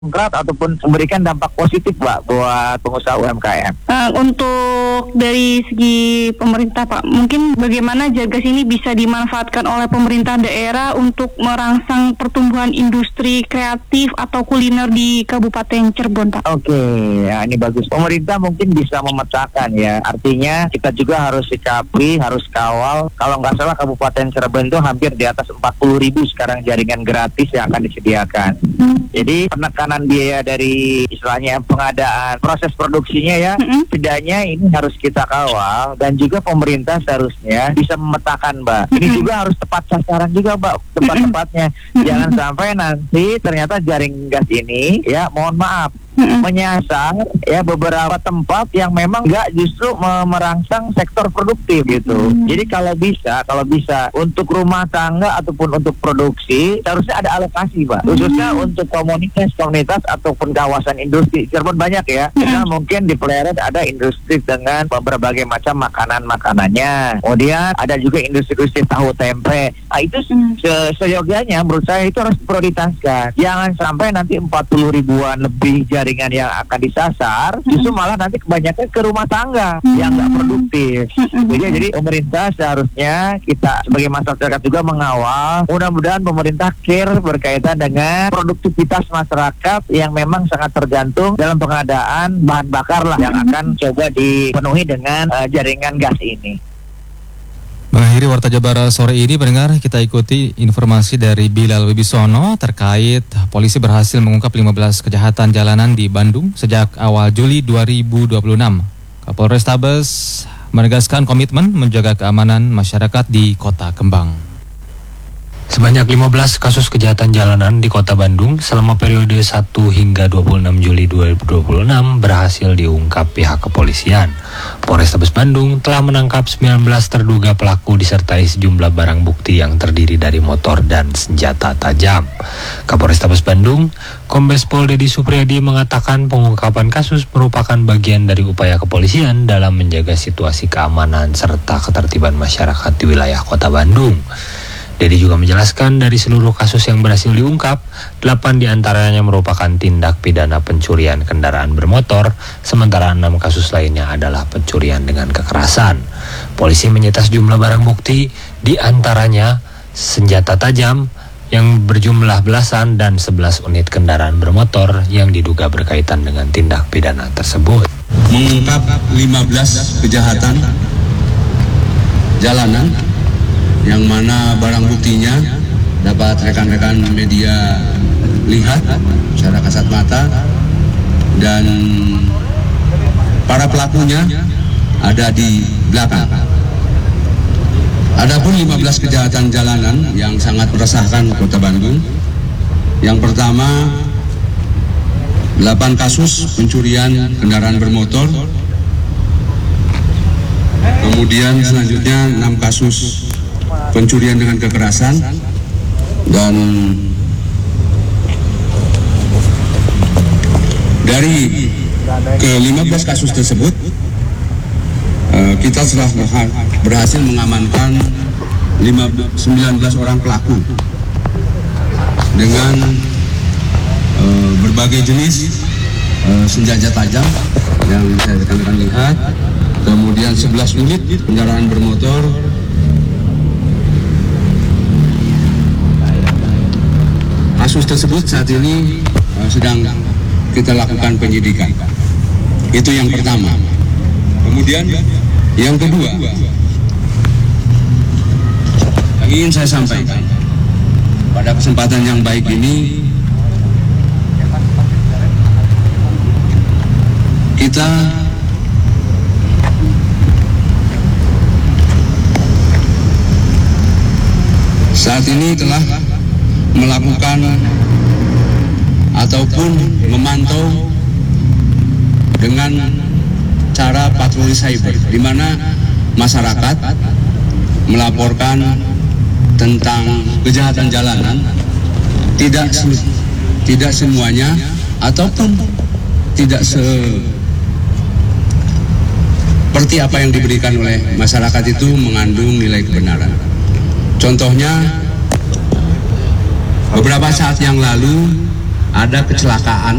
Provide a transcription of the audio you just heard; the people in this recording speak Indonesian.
mendongkrak ataupun memberikan dampak positif Pak buat pengusaha UMKM. Untuk dari segi pemerintah Pak, mungkin bagaimana Jagas ini bisa dimanfaatkan oleh pemerintah daerah untuk merangsang pertumbuhan industri kreatif atau kuliner di Kabupaten Cirebon Pak? Oke, ya ini bagus. Pemerintah mungkin bisa memetakan ya, artinya kita juga harus sikapi, harus kawal. Kalau nggak salah Kabupaten Cirebon itu hampir di atas 40.000 sekarang jaringan gratis yang akan disediakan. Jadi penekanan biaya dari istilahnya pengadaan proses produksinya ya, setidaknya ini harus kita kawal dan juga pemerintah seharusnya bisa memetakan Mbak. Ini juga harus tepat sasaran juga Mbak, tepat-tepatnya. Jangan sampai nanti ternyata jaring gas ini ya mohon maaf menyasar ya beberapa tempat yang memang nggak justru merangsang sektor produktif gitu. Jadi kalau bisa untuk rumah tangga ataupun untuk produksi harusnya ada alokasi Pak, khususnya untuk komunitas ataupun kawasan industri. Cirebon banyak ya, kita mungkin di Pleret ada industri dengan berbagai macam makanannya. Kemudian ada juga industri tahu tempe. Nah itu seyogianya menurut saya itu harus diprioritaskan. Jangan sampai nanti 40 ribuan lebih jaringan yang akan disasar, justru malah nanti kebanyakan ke rumah tangga yang nggak produktif. Jadi pemerintah seharusnya kita sebagai masyarakat juga mengawal. Mudah-mudahan pemerintah care berkaitan dengan produktivitas masyarakat yang memang sangat tergantung dalam pengadaan bahan bakar lah yang akan coba dipenuhi dengan jaringan gas ini. Mengakhiri Warta Jabar sore ini, pendengar, kita ikuti informasi dari Bilal Wibisono terkait polisi berhasil mengungkap 15 kejahatan jalanan di Bandung sejak awal Juli 2026. Kapolrestabes menegaskan komitmen menjaga keamanan masyarakat di Kota Kembang. Sebanyak 15 kasus kejahatan jalanan di Kota Bandung selama periode 1 hingga 26 Juli 2026 berhasil diungkap pihak kepolisian. Polrestabes Bandung telah menangkap 19 terduga pelaku disertai sejumlah barang bukti yang terdiri dari motor dan senjata tajam. Kapolrestabes Bandung, Kombes Pol Dedi Supriyadi mengatakan pengungkapan kasus merupakan bagian dari upaya kepolisian dalam menjaga situasi keamanan serta ketertiban masyarakat di wilayah Kota Bandung. Dedi juga menjelaskan dari seluruh kasus yang berhasil diungkap, 8 diantaranya merupakan tindak pidana pencurian kendaraan bermotor, sementara 6 kasus lainnya adalah pencurian dengan kekerasan. Polisi menyita sejumlah barang bukti, diantaranya senjata tajam yang berjumlah belasan dan 11 unit kendaraan bermotor yang diduga berkaitan dengan tindak pidana tersebut. Mengungkap 15 kejahatan jalanan yang mana barang buktinya dapat rekan-rekan media lihat secara kasat mata, dan para pelakunya ada di belakang. Adapun 15 kejahatan jalanan yang sangat meresahkan Kota Bandung. Yang pertama, 8 kasus pencurian kendaraan bermotor. Kemudian selanjutnya 6 kasus pencurian dengan kekerasan, dan dari ke-15 kasus tersebut kita telah berhasil mengamankan 19 orang pelaku dengan berbagai jenis senjata tajam yang saya akan lihat, kemudian 11 unit kendaraan bermotor. Kasus tersebut saat ini sedang kita lakukan penyidikan. Itu yang pertama. Kemudian yang kedua yang ingin saya sampaikan pada kesempatan yang baik ini, kita saat ini telah melakukan ataupun memantau dengan cara patroli cyber, di mana masyarakat melaporkan tentang kejahatan jalanan, tidak semuanya ataupun tidak seperti apa yang diberikan oleh masyarakat itu mengandung nilai kebenaran. Contohnya, beberapa saat yang lalu ada kecelakaan